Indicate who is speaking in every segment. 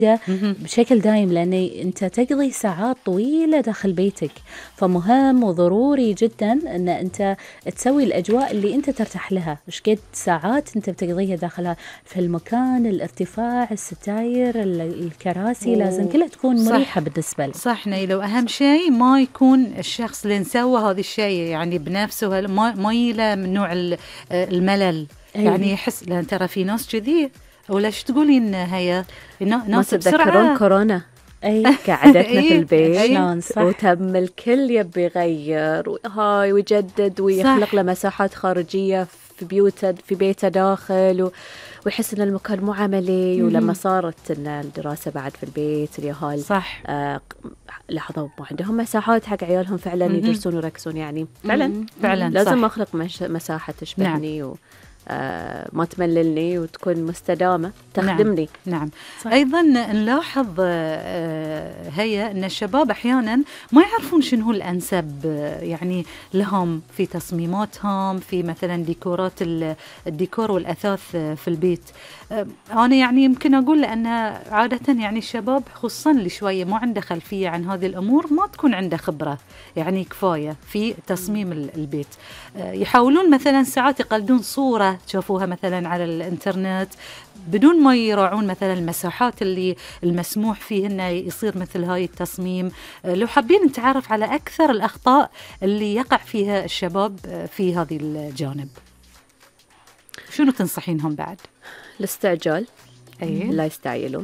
Speaker 1: بشكل دائم، لأن أنت تقضي ساعات طويلة داخل بيتك، فمهم وضروري جدا أن أنت تسوي الأجواء اللي أنت ترتاح لها. إيش قد ساعات أنت بتقضيها داخلها في المكان، الارتفاع، الستاير، الكراسي، لازم كلها تكون مريحة بالنسبة لك.
Speaker 2: صح نيلة، وأهم شيء ما يكون الشخص اللي نسوى هذا الشيء يعني بنفسه ما يله من نوع الملل. يعني يحس، لأن ترى في ناس كذي. ولا شو تقولين هي
Speaker 3: ما تتذكرون كورونا؟ قعدتنا في البيت وتم الكل يبي يغير وهاي ويجدد ويخلق له مساحات خارجية في بيوته، في بيته داخل، ويحس ان المكان مو عملي. ولما صارت ان الدراسة بعد في البيت، اليهال لاحظوا ما عندهم مساحات حق عيالهم فعلا يدرسون ويركزون. يعني فعلا لازم اخلق مساحة تشبهني ما تمللني وتكون مستدامة تخدمني.
Speaker 2: نعم. أيضا نلاحظ هي أن الشباب أحيانا ما يعرفون شنو الأنسب يعني لهم في تصميماتهم، في مثلا ديكورات الديكور والأثاث في البيت. أنا يعني يمكن أقول لأن عادة يعني الشباب خصوصا اللي شوية ما عنده خلفية عن هذه الأمور، ما تكون عنده خبرة يعني كفاية في تصميم البيت. يحاولون مثلا ساعات يقلدون صورة تشوفوها مثلا على الانترنت بدون ما يراعون مثلا المساحات اللي المسموح فيه انه يصير مثل هاي التصميم. لو حابين نتعرف على اكثر الاخطاء اللي يقع فيها الشباب في هذه الجانب، شنو تنصحينهم بعد؟
Speaker 3: الاستعجال، لا يستعجلون.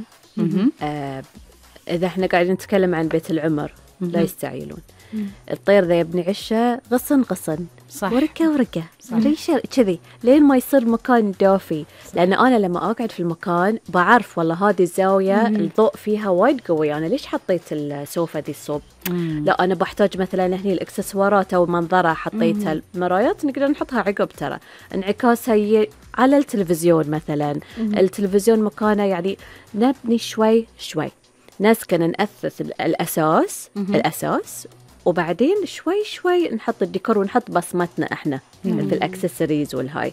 Speaker 3: اذا احنا قاعدين نتكلم عن بيت العمر لا يستعجلون. الطير ذا يبني عشه غصن غصن، وركة ريشة كذي لين ما يصير مكان دافي. لأن أنا لما أقعد في المكان بعرف والله هذه الزاوية الضوء فيها وايد قوي، أنا ليش حطيت السوفة دي الصوب؟ لا أنا بحتاج مثلا هني الإكسسوارات أو منظرة حطيتها. المرايات نقدر نحطها عقب، ترى انعكاسها على التلفزيون مثلا. التلفزيون مكانه يعني نبني شوي شوي، نسكن نأسس الأساس وبعدين شوي شوي نحط الديكور ونحط بصمتنا احنا في الاكسسوارز والهاي.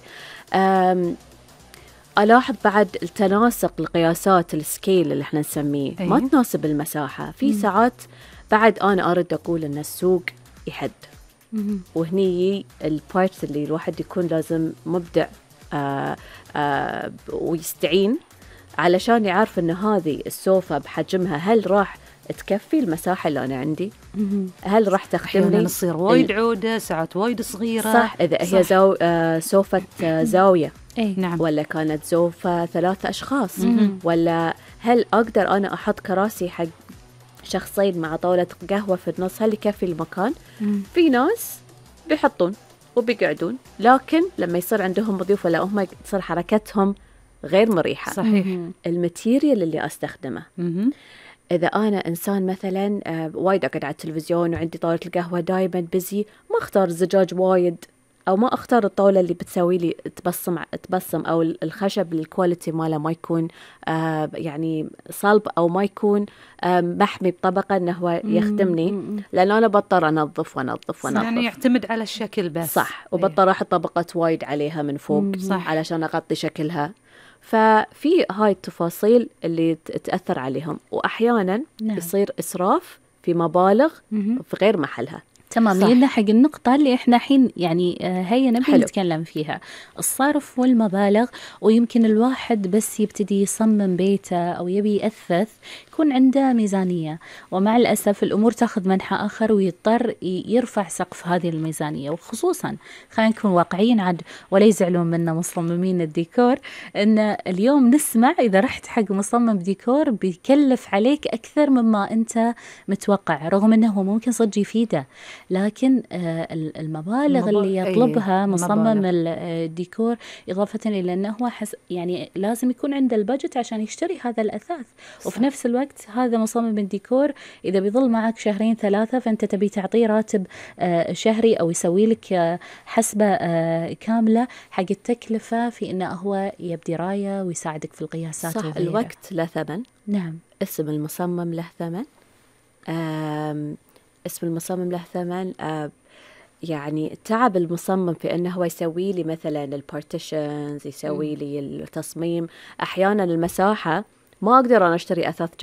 Speaker 3: الاحظ بعد التناسق، القياسات، السكيل اللي احنا نسميه ما تناسب المساحة. في ساعات بعد انا اريد اقول ان السوق يحد، وهني البارت اللي الواحد يكون لازم مبدع ويستعين علشان يعرف ان هذه السوفة بحجمها هل راح تكفي المساحة اللي أنا عندي؟ هل راح تخدمني؟
Speaker 2: أحيانا تصير وايد عودة، ساعات وايد صغيرة.
Speaker 3: صح، إذا هي سوفة زاوية
Speaker 2: نعم.
Speaker 3: ولا كانت سوفة 3 أشخاص، ولا هل أقدر أنا أحط كراسي حق شخصين مع طاولة قهوة في النص، هل يكفي المكان؟ في ناس بيحطون وبيقعدون، لكن لما يصير عندهم ضيوف ولا هم تصير حركتهم غير مريحة.
Speaker 2: صحيح.
Speaker 3: الماتيريال اللي أستخدمه، إذا أنا إنسان مثلاً وايد أقعد على التلفزيون وعندي طاولة القهوة دايماً بزي، ما أختار زجاج وايد، أو ما أختار الطاولة اللي بتسوي لي تبصم أو الخشب الكواليتي ماله ما يكون يعني صلب، أو ما يكون محمي بطبقة أنه هو يخدمني، لأن أنا بضطر أنظف
Speaker 2: يعني يعتمد على الشكل بس.
Speaker 3: صح، وبضطر أحط طبقة وايد عليها من فوق علشان أغطي شكلها. ففي هاي التفاصيل اللي تأثر عليهم، وأحيانا يصير إسراف في مبالغ في غير محلها.
Speaker 1: تمام. يجينا حق النقطة اللي احنا الحين يعني هي نبي نتكلم فيها، الصرف والمبالغ. ويمكن الواحد بس يبتدي يصمم بيته أو يبي يأثث يكون عنده ميزانية، ومع الأسف الأمور تأخذ منحى آخر ويضطر يرفع سقف هذه الميزانية. وخصوصا خلينا نكون واقعيين عاد، ولا يزعلون منا مصممين الديكور، إن اليوم نسمع إذا رحت حق مصمم ديكور بيكلف عليك أكثر مما أنت متوقع، رغم أنه ممكن صدق يفيده، لكن المبالغ اللي يطلبها مصمم الديكور إضافة إلى أنه هو يعني لازم يكون عنده البجت عشان يشتري هذا الأثاث. وفي نفس الوقت هذا مصمم الديكور إذا بيظل معك 2-3 فأنت تبي تعطيه راتب شهري أو يسوي لك حسبة كاملة حق التكلفة في أنه هو يبدي راية ويساعدك في القياسات.
Speaker 3: صح، الوقت له ثمن.
Speaker 1: نعم.
Speaker 3: اسم المصمم له ثمن. اسم المصمم له ثمن. يعني تعب المصمم في أنه هو يسوي لي مثلا البارتيشنز، يسوي لي التصميم. أحيانا المساحة ما أقدر أنا أشتري أثاث